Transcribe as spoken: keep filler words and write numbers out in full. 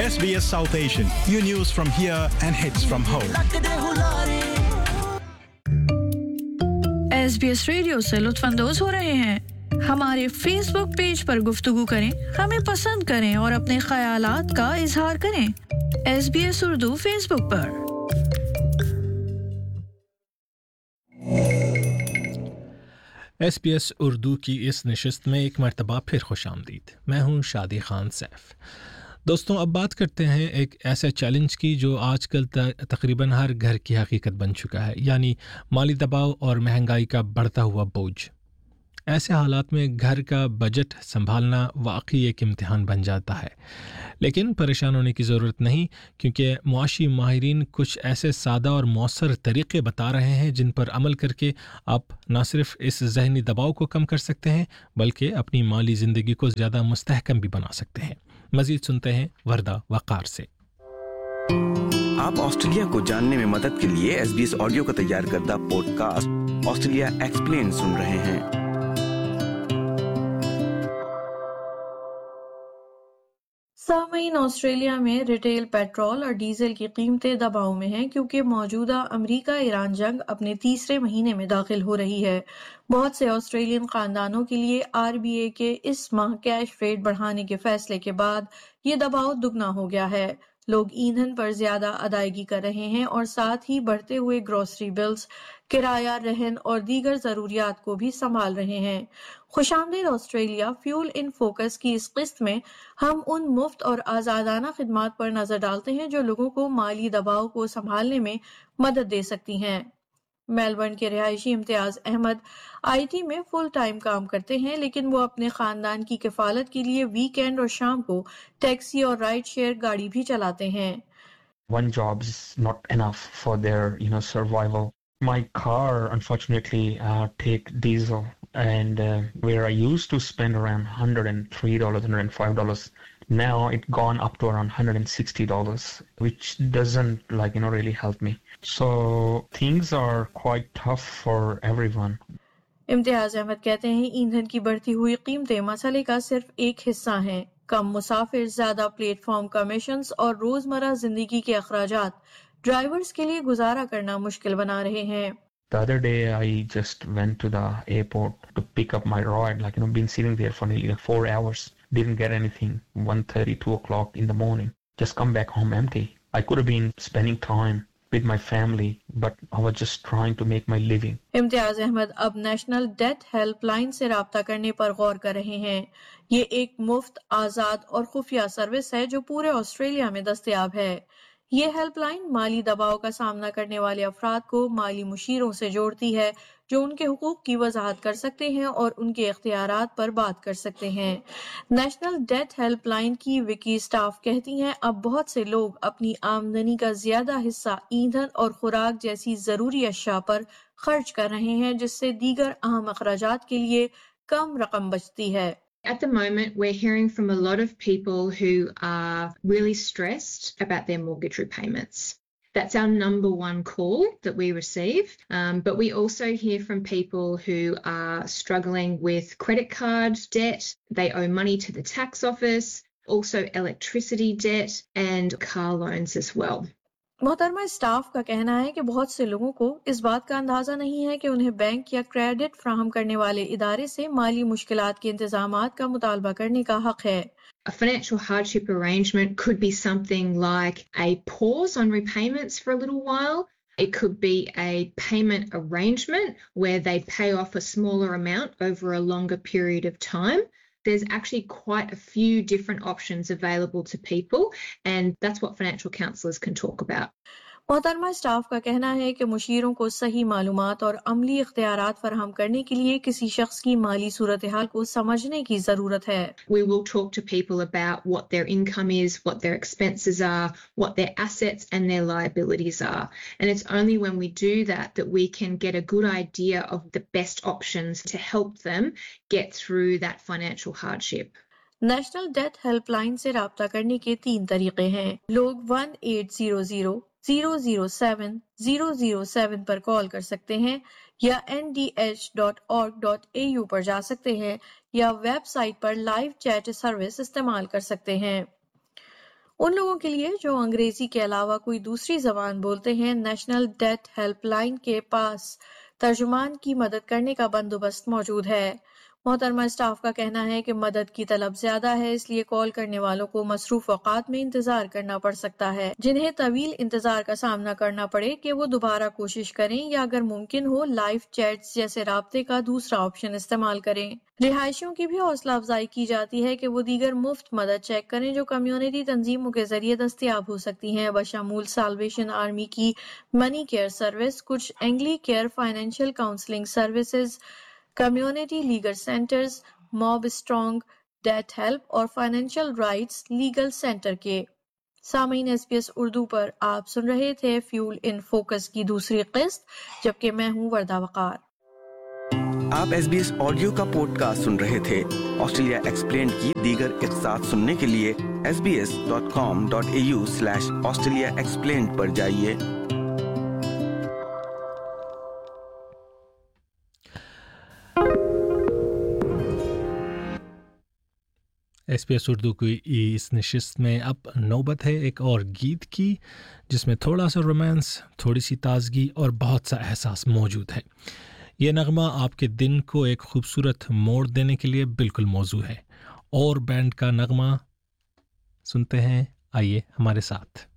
S B S South Asian. New news from here and hits from home. S B S radio से लुत्फानंदोज हो रहे हैं। हमारे Facebook page पर गुफ्तगू करें, हमें पसंद करें और अपने ख्यालात का इजहार करें। S B S Urdu Facebook पर। S B S उर्दू की इस नशिस्त में एक मर्तबा फिर खुशामदीद। मैं हूं शादी खान सैफ। दोस्तों, अब बात करते हैं एक ऐसे चैलेंज की जो आजकल तकरीबन हर घर की हकीकत बन चुका है, यानी माली दबाव और महंगाई का बढ़ता हुआ बोझ। ऐसे हालात में घर का बजट संभालना वाकई एक इम्तिहान बन जाता है, लेकिन परेशान होने की ज़रूरत नहीं, क्योंकि मुआशी माहिरीन कुछ ऐसे सादा और मौसर तरीक़े बता रहे हैं जिन पर अमल करके आप न सिर्फ इस ज़हनी दबाव को कम कर सकते हैं, बल्कि अपनी माली ज़िंदगी को ज़्यादा मुस्तहकम भी बना सकते हैं। मज़ीद सुनते हैं वर्दा वक़ार से। आप ऑस्ट्रेलिया को जानने में मदद के लिए एस बी एस ऑडियो का तैयार करदा पॉडकास्ट ऑस्ट्रेलिया एक्सप्लेन सुन रहे हैं। सामीन, ऑस्ट्रेलिया में रिटेल पेट्रोल और डीजल की कीमतें दबाव में हैं क्योंकि मौजूदा अमरीका ईरान जंग अपने तीसरे महीने में दाखिल हो रही है। बहुत से ऑस्ट्रेलियन खानदानों के लिए आर बी ए के इस माह कैश रेट बढ़ाने के फैसले के बाद ये दबाव दुगना हो गया है। लोग ईंधन पर ज्यादा अदायगी कर रहे हैं और साथ ही बढ़ते हुए ग्रोसरी बिल्स, किराया, रहन और दीगर जरूरियात को भी संभाल रहे हैं। खुशामदीद ऑस्ट्रेलिया फ्यूल इन फोकस की इस किस्त में हम उन मुफ्त और आज़ादाना खिदमात पर नजर डालते हैं जो लोगों को माली दबाव को संभालने में मदद दे सकती हैं। मेलबर्न के रिहायशी इम्तियाज अहमद आईटी में फुल टाइम काम करते हैं, लेकिन वो अपने खानदान की किफालत के लिए वीकेंड और शाम को टैक्सी और राइड शेयर गाड़ी भी चलाते हैं। One job is not enough for their, you know, survival. My car, unfortunately, uh, take diesel, and uh, where I used to spend around one hundred three dollars, one hundred five dollars, now it gone up to around one hundred sixty dollars, which doesn't, like, you know, really help me. So things are quite tough for everyone. Imtiaz Ahmad कहते हैं ईंधन की बढ़ती हुई कीमतें मसले का सिर्फ एक हिस्सा हैं। कम मुसाफिर, ज्यादा प्लेटफॉर्म कमीशंस और रोजमर्रा जिंदगी के अखराजात ड्राइवर्स के लिए गुजारा करना मुश्किल बना रहे हैं। The other day, I just went to the airport to pick up my ride. Like, you know, been sitting there for nearly like four hours. Didn't get anything. one thirty, two o'clock in the morning. Just come back home empty. I could have been spending time with my family, but I was just trying to make my living. Imtiaz Ahmad अब national date helpline से राब्ता करने पर गौर कर रहे हैं। ये एक मुफ्त, आज़ाद और खुफिया सर्विस है जो पूरे ऑस्ट्रेलिया में दस्तयाब है। ये हेल्पलाइन माली दबाव का सामना करने वाले अफराद को माली मुशीरों से जोड़ती है जो उनके हुकूक की वजाहत कर सकते हैं और उनके इख्तियारात पर बात कर सकते हैं। नेशनल डेट हेल्पलाइन की विकी स्टाफ कहती हैं अब बहुत से लोग अपनी आमदनी का ज्यादा हिस्सा ईंधन और खुराक जैसी जरूरी अशिया पर खर्च कर रहे हैं, जिससे दीगर अहम अखराजात के लिए कम रकम बचती है। At the moment, we're hearing from a lot of people who are really stressed about their mortgage repayments. That's our number one call that we receive. Um, but we also hear from people who are struggling with credit card debt. They owe money to the tax office, also electricity debt and car loans as well. मोहतरमा staff का कहना है कि बहुत से लोगों को इस बात का अंदाजा नहीं है कि उन्हें बैंक या क्रेडिट फ्राहम करने वाले इदारे से माली मुश्किलात के इंतजामात का मुतालबा करने का हक है। A financial hardship arrangement could be something like a pause on repayments for a little while. It could be a payment arrangement where they pay off a smaller amount over a longer period of time. There's actually quite a few different options available to people, and that's what financial counsellors can talk about. मोहतरमा staff का कहना है कि मुशीरों को सही मालूमात और अमली इख्तियारात फराहम करने के लिए किसी शख्स की माली सूरत हाल को समझने की जरूरत है। We will talk to people about what their income is, what their expenses are, what their assets and their liabilities are. And it's only when we do that that we can get a good idea of the best options to help them get through that financial hardship. National date helpline से राब्ता करने के तीन तरीके हैं। लोग one eight zero zero zero zero seven zero zero seven पर call कर सकते हैं या N D H dot org dot A you पर जा सकते हैं या वेबसाइट पर लाइव चैट सर्विस इस्तेमाल कर सकते हैं। उन लोगों के लिए जो अंग्रेजी के अलावा कोई दूसरी जबान बोलते हैं, नेशनल डेट हेल्पलाइन के पास तर्जुमान की मदद करने का बंदोबस्त मौजूद है। मोहतरमा स्टाफ का कहना है कि मदद की तलब ज्यादा है, इसलिए कॉल करने वालों को मसरूफ औकात में इंतजार करना पड़ सकता है, जिन्हें तवील इंतजार का सामना करना पड़े कि वो दोबारा कोशिश करें या अगर मुमकिन हो लाइव चैट्स जैसे राब्ते का दूसरा ऑप्शन इस्तेमाल करें। रिहायशियों की भी हौसला अफजाई की जाती है कि वो दीगर मुफ्त मदद चेक करें जो कम्युनिटी तंजीमों के जरिए दस्तियाब हो सकती हैं, बशमूल साल्वेशन आर्मी की मनी केयर सर्विस, कुछ एंग्ली care financial counselling services, community legal centres, mob strong, that help और फाइनेंशियल राइट्स लीगल सेंटर के। सामीन एसबीएस उर्दू पर आप सुन रहे थे फ्यूल इन फोकस की दूसरी किस्त, जबकि मैं हूं वर्दा वकार। आप एसबीएस ऑडियो का पॉडकास्ट सुन रहे थे। ऑस्ट्रेलिया एक्सप्लेन्ड की दीगर इक़्तिसाद सुनने के लिए S B S dot com dot A you slash Australia explained पर जाइए। एसपीएस उर्दू की इस नशिस्त में अब नौबत है एक और गीत की, जिसमें थोड़ा सा रोमांस, थोड़ी सी ताजगी और बहुत सा एहसास मौजूद है। ये नगमा आपके दिन को एक खूबसूरत मोड़ देने के लिए बिल्कुल मौजू है। और बैंड का नगमा सुनते हैं, आइए हमारे साथ।